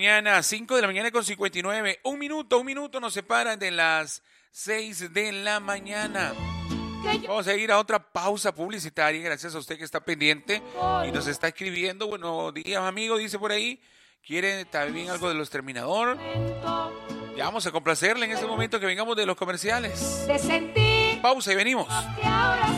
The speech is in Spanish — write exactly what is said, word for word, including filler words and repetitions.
mañana, cinco de la mañana con cincuenta y nueve. Un minuto, un minuto nos separa de las seis de la mañana. Vamos a ir a otra pausa publicitaria. Gracias a usted que está pendiente y nos está escribiendo. Buenos días, amigo, dice por ahí. ¿Quiere también algo de los Terminador? Ya vamos a complacerle en este momento que vengamos de los comerciales. Pausa y venimos.